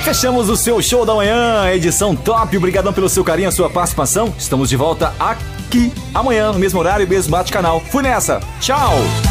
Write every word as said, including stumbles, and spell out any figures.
fechamos o seu Show da Manhã, edição top. Obrigadão pelo seu carinho, a sua participação. Estamos de volta aqui amanhã, no mesmo horário, mesmo bate-canal. Fui nessa. Tchau.